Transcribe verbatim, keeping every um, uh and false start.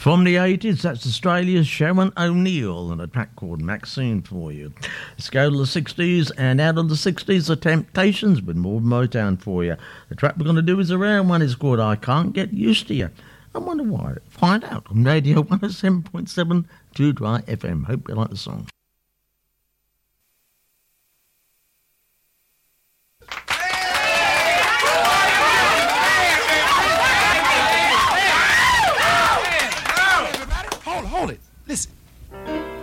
From the eighties, that's Australia's Sharon O'Neill and a track called Maxine for you. Let's go to the sixties, and out of the sixties, the Temptations with more Motown for you. The track we're going to do is a rare one. It's called I Can't Get Used to You. I wonder why. Find out on Radio one oh seven point seven Two Dry F M. Hope you like the song.